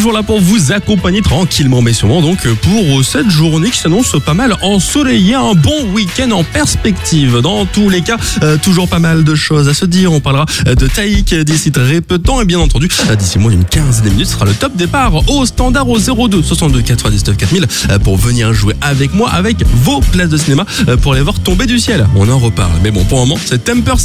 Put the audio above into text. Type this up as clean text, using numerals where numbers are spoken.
toujours là pour vous accompagner tranquillement mais sûrement donc pour cette journée qui s'annonce pas mal ensoleillée, un bon week-end en perspective. Dans tous les cas, toujours pas mal de choses à se dire. On parlera de Taïk d'ici très peu de temps et bien entendu d'ici moins d'une quinzaine de minutes ce sera le top départ au standard au 02 62 99 4000 pour venir jouer avec moi avec vos places de cinéma pour les voir tomber du ciel. On en reparle. Mais bon, pour le moment, c'est Temper